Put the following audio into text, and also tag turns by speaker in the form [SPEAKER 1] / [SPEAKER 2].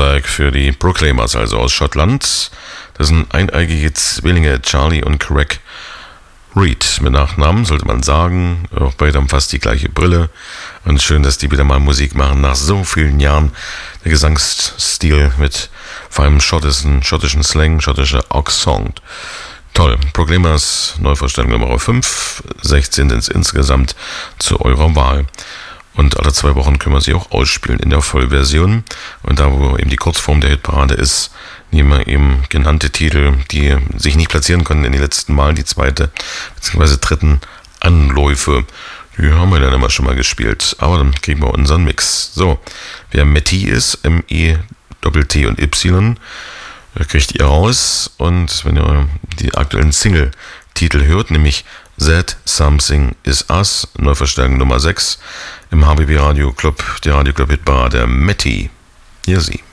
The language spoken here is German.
[SPEAKER 1] Titelwerk für die Proclaimers, also aus Schottland. Das sind eineigige Zwillinge, Charlie und Craig Reed. Mit Nachnamen sollte man sagen. Auch beide haben fast die gleiche Brille. Und schön, dass die wieder mal Musik machen nach so vielen Jahren. Der Gesangsstil mit vor allem schottischen Slang, schottischer Accent. Toll. Proclaimers, Neuvorstellung Nummer 5, 16. insgesamt zu eurer Wahl. Und alle 2 Wochen können wir sie auch ausspielen in der Vollversion. Und da, wo eben die Kurzform der Hitparade ist, nehmen wir eben genannte Titel, die sich nicht platzieren konnten in den letzten Malen, die 2. bzw. 3. Anläufe. Die haben wir dann immer schon mal gespielt. Aber dann kriegen wir unseren Mix. So, wer Metty ist, M-E-T-T und Y, kriegt ihr raus. Und wenn ihr die aktuellen Single-Titel hört, nämlich That Something Is Us, Neuverstärkung Nummer 6 im HBB Radio Club, der Radio Club Hitparade, Metty. Hier sie.